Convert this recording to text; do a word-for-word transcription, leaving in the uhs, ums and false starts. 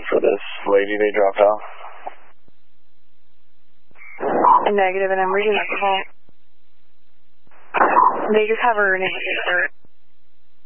for this lady they dropped off? Negative, and I'm reading the call. They just have her name.